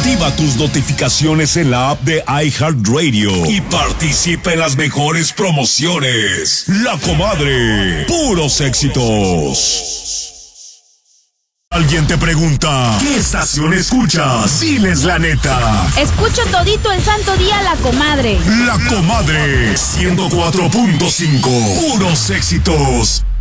Activa tus notificaciones en la app de iHeartRadio y participa en las mejores promociones. La Comadre, puros éxitos. Alguien te pregunta, ¿qué estación escuchas? Diles la neta. Escucho todito el santo día La Comadre. La Comadre, 104.5, puros éxitos.